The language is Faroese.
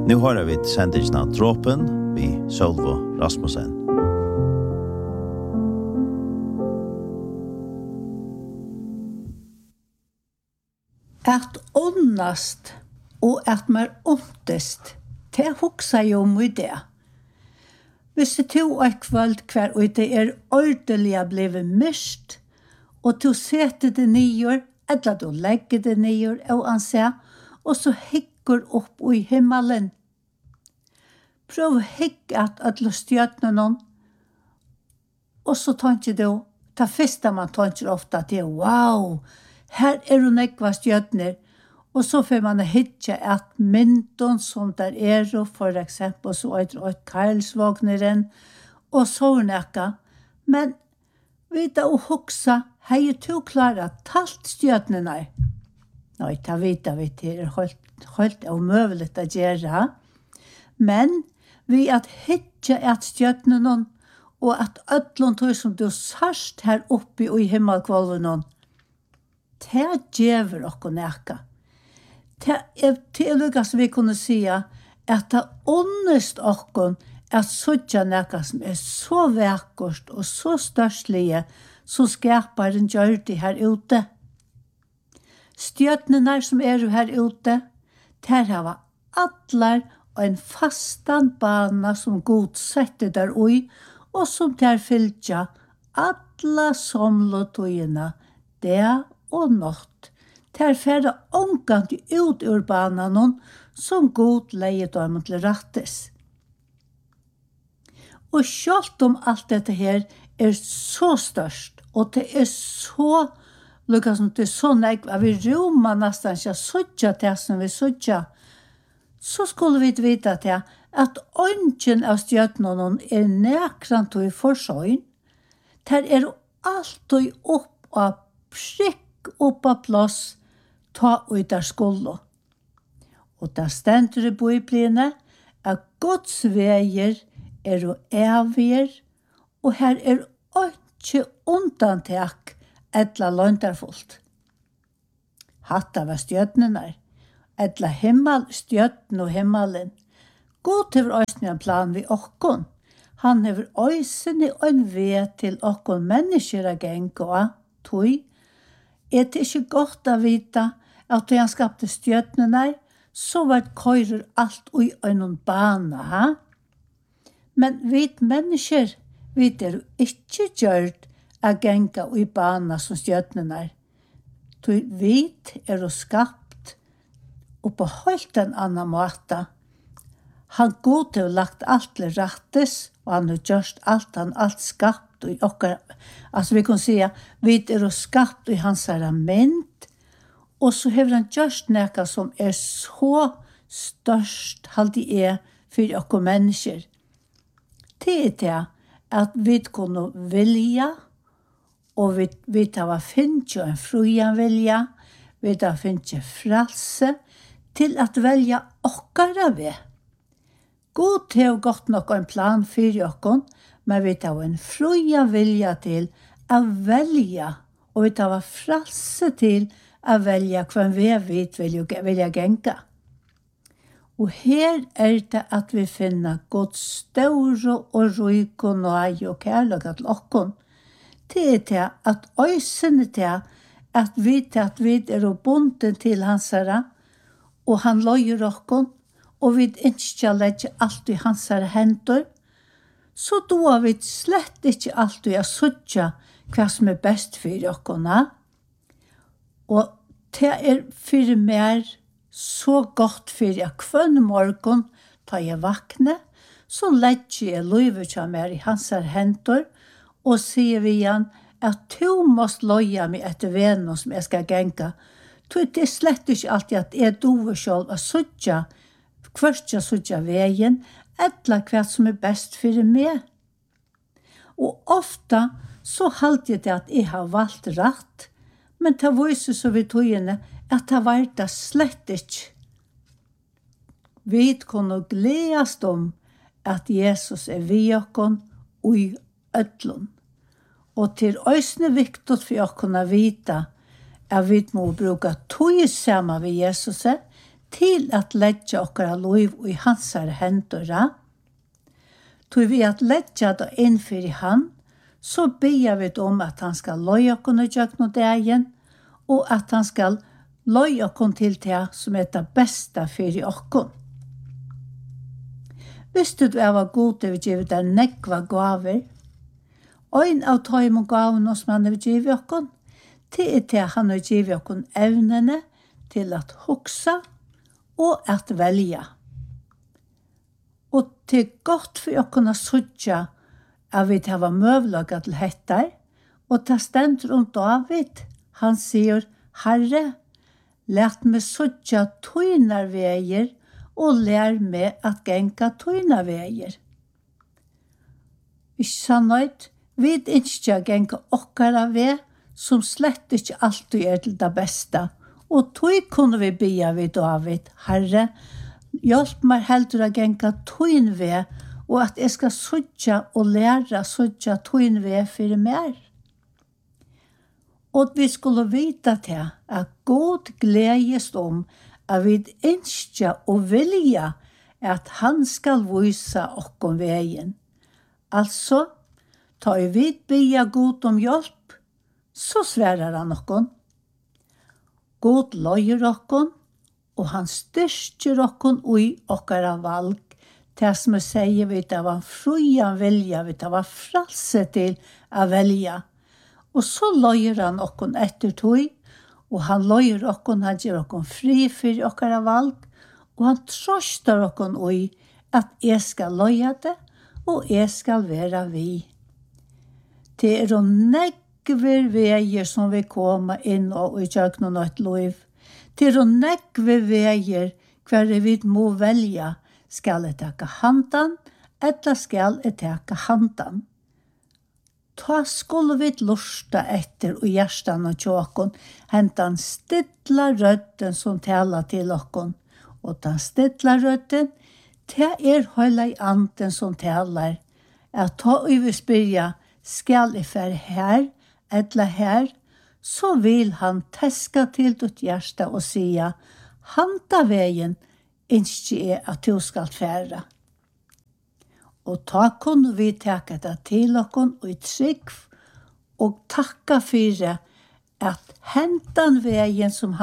Nu har vi sendingen av Dråpen vid Sølvo Rasmussen. At åndast og at man åndest, det hoksa jo om i det. Hvis det tog et kveld hver og det ordentlig blevet mist, og du setter det nyer, eller du legger det nyer, og han sier, og så hikker opp i himmelen. Prøv å hikke at alle stjøtene noen, og så tenker du, det første man tenker ofte til, wow, her du nekva stjøtner, og så får man hitte at mynden som der og for eksempel så et Karlsvagneren, og så nekka. Men vita og hoksa, hei to klara talt stjøtnene. Nei, det vet vi til, helt omøvelig å gjøre. Men vi at hitte at stjøtnene, og at ødlån tog som du sørst her oppe i himmelkvalven, det gjør okko nekka. Det lykkes vi kunne si at det åndest okkon at suttja nekka som så vekkert og så størslige som skaparen gjør det her ute. Stjøtnene som her ute, der har atler og en fastan bana som god setter der ui, og som der fylltja atla somlotøyene, det og nått. Der færre omgang ut ur banan som god leiet dem til rattes. Og selv om alt dette her så størst, og det så, lukket som det så nekv, at vi rommer nesten ikke suttja til som vi suttja, så skulle vi vite til at ønsken av stjøtene nekrant og i forsøyn, der alltid opp av prikk oppa plass ta ut der skollo. Og da stender det på i pline at Guds veier og evig, og her ikke undantak etla løndarfullt. Hatta var stjøtnene, etla himmel, stjøtten og himmelen. God hever øysen en plan vi okkon. Han hever øysen og en ved til okkon mennesker å genge og tog. Det ikke godt å vite at han skapte stjøtnene, så var det køyrer alt i en bane. Ha? Men vi mennesker, vi ikke gjort å genge i bane som stjøtnene. Vi skapt og på helt en annen måte. Han god har lagt alt til rettes, og han har gjort alt skapt. Altså vi kan si at vi skapt i hans mynd, og så har han gjort noe som så størst alltid for oss mennesker. Det det at vi kunne velge, og vi har finnet en frujan vilja, vi har finnet frelse til at velge okkara ved. God har gått nok en plan for oss, men vi tar en fruja vilja til å velge, og vi tar frelse til å velge hvem vi vilja genga. Og her det at vi finner Guds store og ryk og nøye og kærlighet til oss. Det til at øysene til at vi bundet til hans herre, og han løyer oss, og vi ikke legger alt i hans herre hender, så då har vi slett ikke alltid å søtja hva som best for oss. Og det for meg så godt for jeg hver morgen tar jeg vakne, så legger jeg løyver til meg i hans hender, og sier vi igjen at du måste løye meg etter vennen som jeg skal genga. Det slett ikke alltid at jeg dover selv å søtja, først jeg søtja veien, eller hva som best for meg. Og ofta så halte jeg til at jeg har valgt rett, men det viser så vidt togene at det var det slett ikke. Vi kunne gledes om at Jesus vi oss og i ødlån. Og til øysene viktig for å kunne vite at vi må bruke tog sammen med Jesus til at leggja okkara liv i hansar hendura. Tog vi at leggja det innfyr i han, så ber vi om at han skal løye okkon og gjøkne dagen, og at han skal løye okkon til det som det beste for okkon. Visste du var god til å give deg nekva gaver? Ein av tøym og gavene som han har givet okkon, til han har givet okkon evnene til at hoksa og at velja. Og til godt for okkon å suttja at vi har møvlaga til hettar, og ta stendt rundt David. Han sier, Herre, let meg suttja tøynar veier, og lær meg at genka tøynar veier. Ikke sannøyt, vi ikke genka okkara vei, som slett ikke alltid til det beste, og tøy kunne vi bia vid David, Herre, hjelp meg heldur å genka tøyn vei, og at jeg skal suttja og lære suttja tøyn vei for mer. Og vi skulle vite til at God gledes at vi ønsker og vilja at han skal vise okkon veien. Altså, tar vi bia God hjelp, så sverar han okkon. God løyer okkon, og han styrker okkon i okkara valg. Det som jeg sier, vi det var frujan vilja, vi det var fralse til å velja. Og så løyer han okkon etter tog, og han løyer okkon, han gjør okkon fri for okkara valg, og han trøster okkon i at jeg skal løye det, og jeg skal være vi. Det jo nekver veier som vi kommer inn og gjør noe nytt liv. Det jo nekver veier hver vi må velge. Skal jeg takke handan, eller skal jeg takke handan? Ta skulle vi lusta etter og hjertan og tjåkon, hentan stilla rødden som taler til okkon. Og den stilla rødden, det høyla i anden som taler. At ta og vi spyrja, skal jeg være her, eller her, så vil han teska til ditt hjärsta og sia, handa veien, ikke at du skal fære. Og ta kunne vi teka det til okkon og i trygg, og takka for at hentan veien som